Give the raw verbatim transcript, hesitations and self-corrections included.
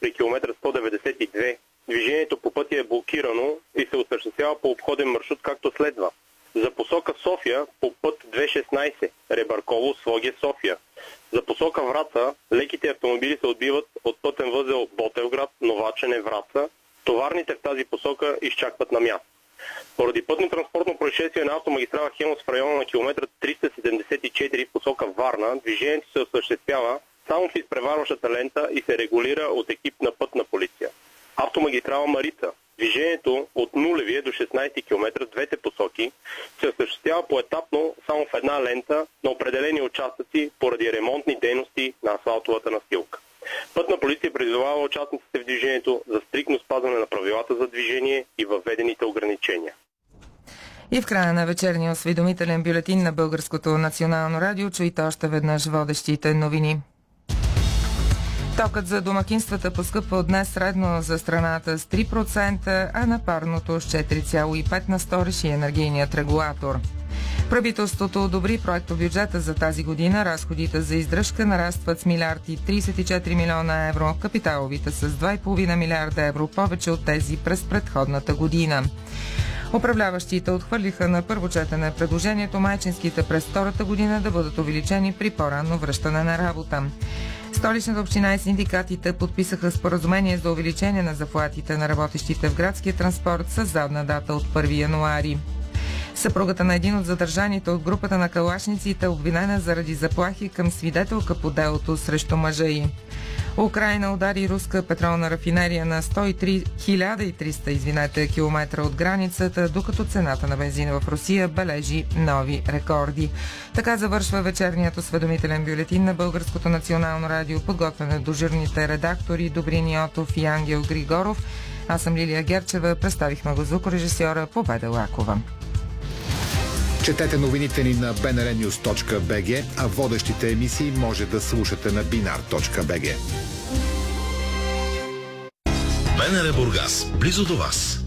при километър сто деветдесет и две движението по пътя е блокирано и се осъществява по обходен маршрут както следва. За посока София по път двеста и шестнадесет Ребърково, Своге, София. За посока Враца леките автомобили се отбиват от пътен възел Ботевград, Новачене, Враца. Товарните в тази посока изчакват на място. Поради пътно-транспортно происшествие на автомагистрала Хемус в района на километър триста седемдесет и четири в посока Варна, движението се осъществява само в изпреварващата лента и се регулира от екип на пътна полиция. Автомагистрала Марица. Движението от нулевия до шестнадесети километър в двете посоки се осъществява поетапно само в една лента на определени участъци поради ремонтни дейности на асфалтовата настилка. Пътна полиция призовава участниците в движението за стриктно спазване на правилата за движение и въведените ограничения. И в края на вечерния осведомителен бюлетин на Българското национално радио чуйте още веднъж водещите новини. Токът за домакинствата поскъпва от днес средно за страната с три процента, а на парното с четири цяло и пет на сто, реши енергийният регулатор. Правителството одобри проектобюджета за тази година. Разходите за издръжка нарастват с милиард и тридесет и четири милиона евро, капиталовите с два и половина милиарда евро, повече от тези през предходната година. Управляващите отхвърлиха на първо четене предложението майчинските през втората година да бъдат увеличени при по-ранно връщане на работа. Столичната община и синдикатите подписаха споразумение за увеличение на заплатите на работещите в градския транспорт с задна дата от първи януари. Съпругата на един от задържаните от групата на калашниците е обвинена заради заплахи към свидетелка по делото срещу мъжа й. Украйна удари руска петролна рафинерия на сто и три хиляда и триста извинете, километра от границата, докато цената на бензина в Русия бележи нови рекорди. Така завършва вечерният осведомителен бюлетин на Българското национално радио, подготвен от дежурните редактори Добрин Йотов и Ангел Григоров. Аз съм Лилия Герчева, представихме го звукорежисьора Победа Лакова. Четете новините ни на би ен ар нюз точка би джи, а водещите емисии може да слушате на бинар точка би джи. БНР Бургас, близо до вас.